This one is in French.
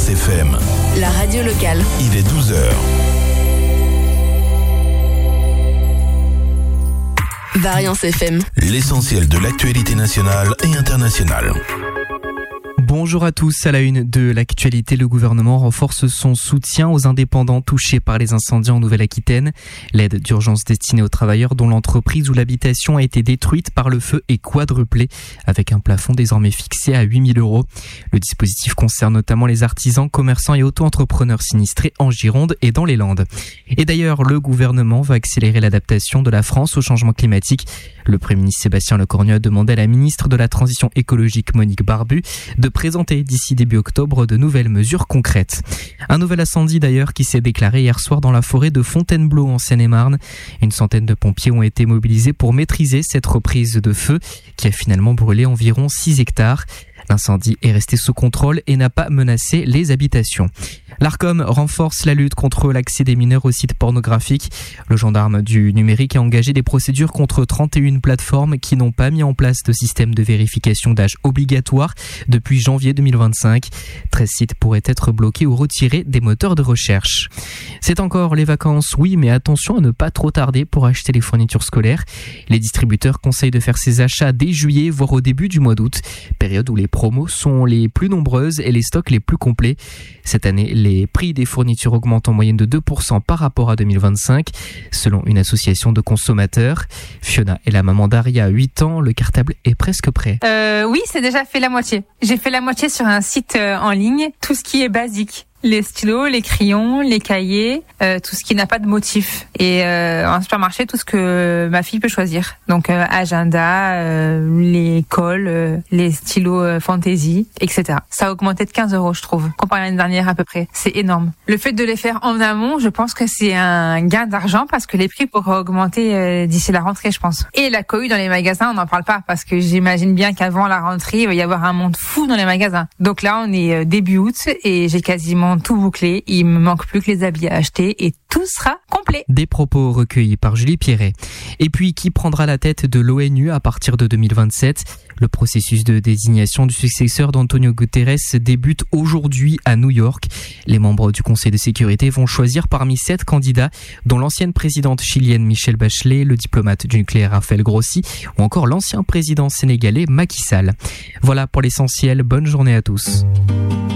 Variance FM. La radio locale. Il est 12h. Variance FM. L'essentiel de l'actualité nationale et internationale. Bonjour à tous. À la une de l'actualité, le gouvernement renforce son soutien aux indépendants touchés par les incendies en Nouvelle-Aquitaine. L'aide d'urgence destinée aux travailleurs dont l'entreprise ou l'habitation a été détruite par le feu est quadruplée, avec un plafond désormais fixé à 8 000 €. Le dispositif concerne notamment les artisans, commerçants et auto-entrepreneurs sinistrés en Gironde et dans les Landes. Et d'ailleurs, le gouvernement va accélérer l'adaptation de la France au changement climatique. Le Premier ministre Sébastien Lecornu a demandé à la ministre de la Transition écologique Monique Barbu de présenter d'ici début octobre de nouvelles mesures concrètes. Un nouvel incendie d'ailleurs qui s'est déclaré hier soir dans la forêt de Fontainebleau en Seine-et-Marne. Une centaine de pompiers ont été mobilisés pour maîtriser cette reprise de feu qui a finalement brûlé environ 6 hectares. L'incendie est resté sous contrôle et n'a pas menacé les habitations. L'Arcom renforce la lutte contre l'accès des mineurs aux sites pornographiques. Le gendarme du numérique a engagé des procédures contre 31 plateformes qui n'ont pas mis en place de système de vérification d'âge obligatoire depuis janvier 2025. 13 sites pourraient être bloqués ou retirés des moteurs de recherche. C'est encore les vacances, oui, mais attention à ne pas trop tarder pour acheter les fournitures scolaires. Les distributeurs conseillent de faire ses achats dès juillet, voire au début du mois d'août, période où les promos sont les plus nombreuses et les stocks les plus complets. Cette année, les prix des fournitures augmentent en moyenne de 2% par rapport à 2025, selon une association de consommateurs. Fiona est la maman d'Aria, 8 ans. Le cartable est presque prêt. Oui, c'est déjà fait la moitié. J'ai fait la moitié sur un site en ligne, tout ce qui est basique. Les stylos, les crayons, les cahiers, tout ce qui n'a pas de motif. Et en supermarché, tout ce que ma fille peut choisir. Donc agenda, les cols, les stylos fantaisie, etc. Ça a augmenté de 15 €, je trouve, comparé à l'année dernière à peu près. C'est énorme. Le fait de les faire en amont, je pense que c'est un gain d'argent parce que les prix pourraient augmenter d'ici la rentrée, je pense. Et la cohue dans les magasins, on n'en parle pas parce que j'imagine bien qu'avant la rentrée, il va y avoir un monde fou dans les magasins. Donc là, on est début août et j'ai quasiment tout bouclé, il me manque plus que les habits à acheter et tout sera complet. Des propos recueillis par Julie Pierret. Et puis, qui prendra la tête de l'ONU à partir de 2027 ? Le processus de désignation du successeur d'Antonio Guterres débute aujourd'hui à New York. Les membres du Conseil de sécurité vont choisir parmi 7 candidats, dont l'ancienne présidente chilienne Michelle Bachelet, le diplomate du nucléaire Rafael Grossi ou encore l'ancien président sénégalais Macky Sall. Voilà pour l'essentiel. Bonne journée à tous.